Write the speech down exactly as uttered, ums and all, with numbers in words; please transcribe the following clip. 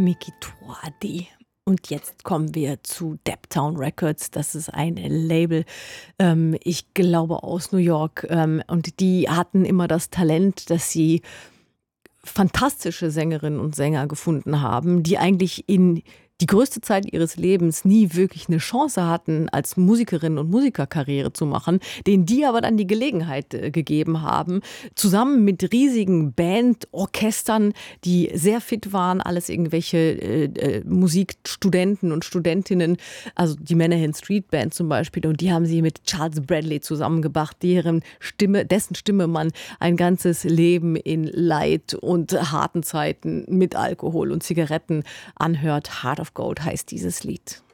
Miki Touadi. Und jetzt kommen wir zu Daptown Records. Das ist ein Label, ähm, ich glaube aus New York. Ähm, und die hatten immer das Talent, dass sie fantastische Sängerinnen und Sänger gefunden haben, die eigentlich in die größte Zeit ihres Lebens nie wirklich eine Chance hatten, als Musikerinnen und Musiker Karriere zu machen, denen die aber dann die Gelegenheit äh, gegeben haben, zusammen mit riesigen Bandorchestern, die sehr fit waren, alles irgendwelche äh, äh, Musikstudenten und Studentinnen, also die Menahan Street Band zum Beispiel, und die haben sie mit Charles Bradley zusammengebracht, deren Stimme, dessen Stimme man ein ganzes Leben in Leid und harten Zeiten mit Alkohol und Zigaretten anhört. Heart of Gold heißt dieses Lied.